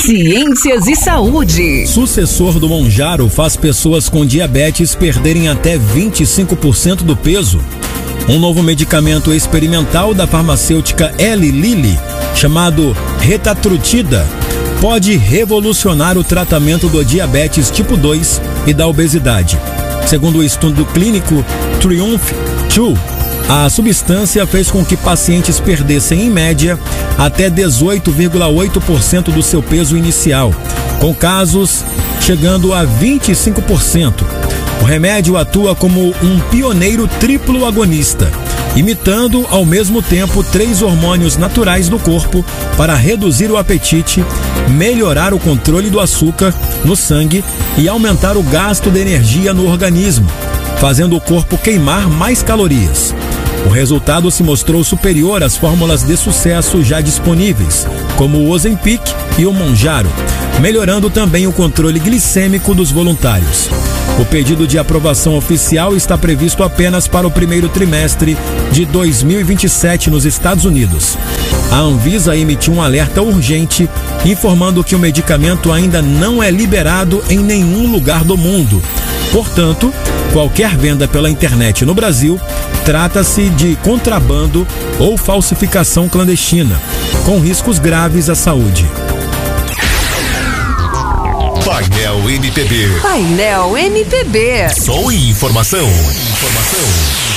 Ciências e saúde. Sucessor do Mounjaro faz pessoas com diabetes perderem até 25% do peso. Um novo medicamento experimental da farmacêutica Eli Lilly, chamado Retatrutida, pode revolucionar o tratamento do diabetes tipo 2 e da obesidade. Segundo o estudo clínico Triumph 2, a substância fez com que pacientes perdessem, em média, até 18,8% do seu peso inicial, com casos chegando a 25%. O remédio atua como um pioneiro triplo agonista, imitando ao mesmo tempo 3 hormônios naturais do corpo para reduzir o apetite, melhorar o controle do açúcar no sangue e aumentar o gasto de energia no organismo, fazendo o corpo queimar mais calorias. O resultado se mostrou superior às fórmulas de sucesso já disponíveis, como o Ozempic e o Mounjaro, melhorando também o controle glicêmico dos voluntários. O pedido de aprovação oficial está previsto apenas para o primeiro trimestre de 2027 nos Estados Unidos. A Anvisa emitiu um alerta urgente, informando que o medicamento ainda não é liberado em nenhum lugar do mundo. Portanto, qualquer venda pela internet no Brasil trata-se de contrabando ou falsificação clandestina, com riscos graves à saúde. Painel MPB. Painel MPB. Som e informação.